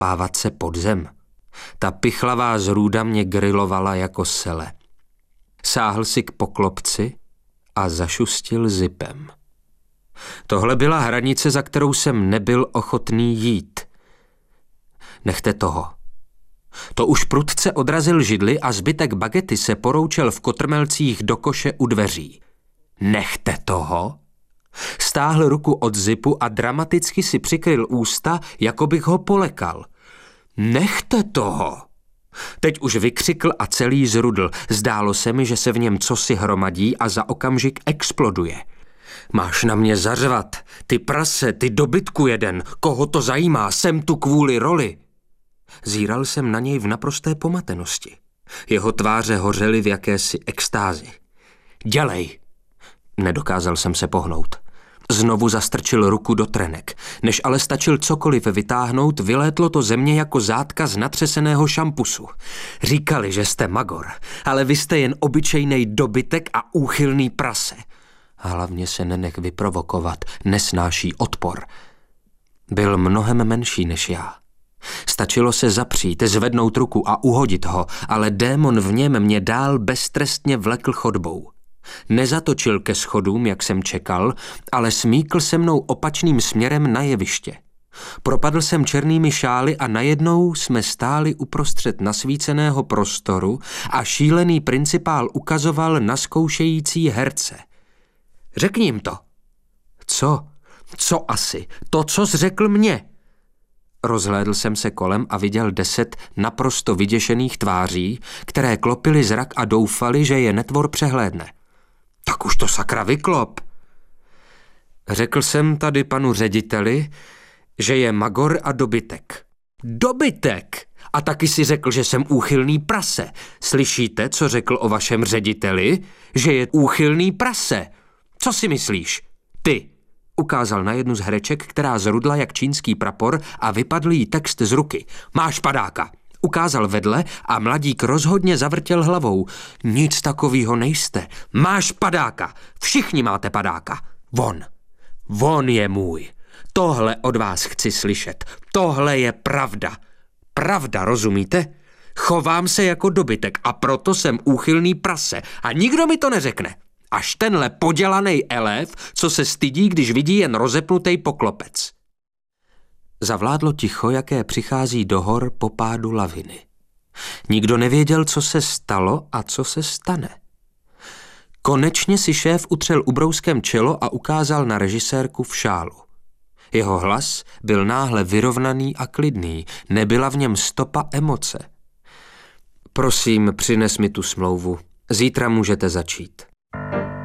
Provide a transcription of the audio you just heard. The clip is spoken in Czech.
Pávat se pod zem. Ta pichlavá zrůda mě grilovala jako sele. Sáhl si k poklopci a zašustil zipem. Tohle byla hranice, za kterou jsem nebyl ochotný jít. Nechte toho. To už prudce odrazil židli a zbytek bagety se poroučel v kotrmelcích do koše u dveří. Nechte toho? Stáhl ruku od zipu a dramaticky si přikryl ústa, jako bych ho polekal. Nechte toho! Teď už vykřikl a celý zrudl. Zdálo se mi, že se v něm cosi hromadí a za okamžik exploduje. Máš na mě zařvat, ty prase, ty dobytku jeden, koho to zajímá, jsem tu kvůli roli. Zíral jsem na něj v naprosté pomatenosti. Jeho tváře hořely v jakési extázi. Dělej! Nedokázal jsem se pohnout. Znovu zastrčil ruku do trenek. Než ale stačil cokoliv vytáhnout, vylétlo to ze mě jako zátka z natřeseného šampusu. Říkali, že jste magor, ale vy jste jen obyčejnej dobytek a úchylný prase. Hlavně se nenech vyprovokovat, nesnáší odpor. Byl mnohem menší než já. Stačilo se zapřít, zvednout ruku a uhodit ho, ale démon v něm mě dál beztrestně vlekl chodbou. Nezatočil ke schodům, jak jsem čekal, ale smíkl se mnou opačným směrem na jeviště. Propadl jsem černými šály a najednou jsme stáli uprostřed nasvíceného prostoru a šílený principál ukazoval na zkoušející herce. Řekni jim to. Co? Co asi? To, co jsi řekl mně. Rozhlédl jsem se kolem a viděl 10 naprosto vyděšených tváří, které klopily zrak a doufali, že je netvor přehlédne. Tak už to sakra vyklop. Řekl jsem tady panu řediteli, že je magor a dobytek. Dobytek! A taky si řekl, že jsem úchylný prase. Slyšíte, co řekl o vašem řediteli? Že je úchylný prase. Co si myslíš? Ty! Ukázal na jednu z hereček, která zrudla jak čínský prapor a vypadl jí text z ruky. Máš padáka. Ukázal vedle a mladík rozhodně zavrtěl hlavou. Nic takového nejste. Máš padáka. Všichni máte padáka. Von. Von je můj. Tohle od vás chci slyšet. Tohle je pravda. Pravda, rozumíte? Chovám se jako dobytek a proto jsem úchylný prase. A nikdo mi to neřekne. Až tenhle podělanej elév, co se stydí, když vidí jen rozepnutej poklopec. Zavládlo ticho, jaké přichází do hor po pádu laviny. Nikdo nevěděl, co se stalo a co se stane. Konečně si šéf utřel ubrouskem čelo a ukázal na režisérku v šálu. Jeho hlas byl náhle vyrovnaný a klidný, nebyla v něm stopa emoce. Prosím, přines mi tu smlouvu. Zítra můžete začít.